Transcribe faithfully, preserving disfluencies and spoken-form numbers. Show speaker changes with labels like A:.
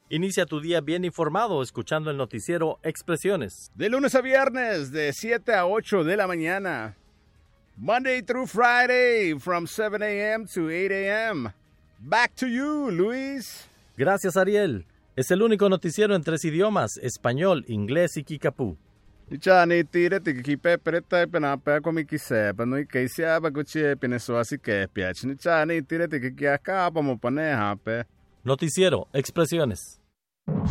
A: Inicia tu día bien informado escuchando el noticiero Expresiones.
B: De lunes a viernes, de siete a ocho de la mañana. Monday through Friday, from seven a.m. to eight a.m. Back to you, Luis.
A: Gracias, Ariel. Es el único noticiero en tres idiomas, español, inglés y kikapú.
B: Nichani tire tikipe preta penapa komi kise panu ikeisia baguchi penesuasi que piach nichani tire tikikia ka pomo pone hape.
A: Noticiero Expresiones.